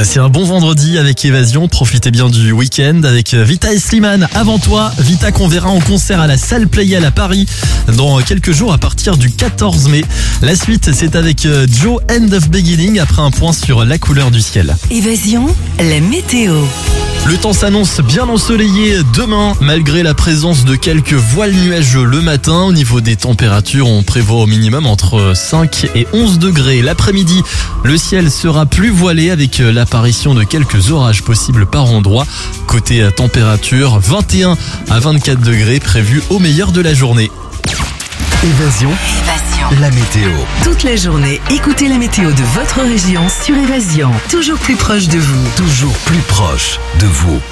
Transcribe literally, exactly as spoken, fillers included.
Passez un bon vendredi avec Évasion, profitez bien du week-end avec Vita et Slimane. Avant toi, Vita qu'on verra en concert à la Salle Playel à Paris dans quelques jours à partir du quatorze mai. La suite, c'est avec Joe End of Beginning après un point sur la couleur du ciel. Évasion, la météo. Le temps s'annonce bien ensoleillé demain, malgré la présence de quelques voiles nuageux le matin. Au niveau des températures, on prévoit au minimum entre cinq et onze degrés. L'après-midi, le ciel sera plus voilé avec l'apparition de quelques orages possibles par endroit. Côté température, vingt et un à vingt-quatre degrés prévus au meilleur de la journée. Évasion, Évasion. la météo. Toute la journée, écoutez la météo de votre région sur Évasion. Toujours plus proche de vous. Toujours plus proche de vous.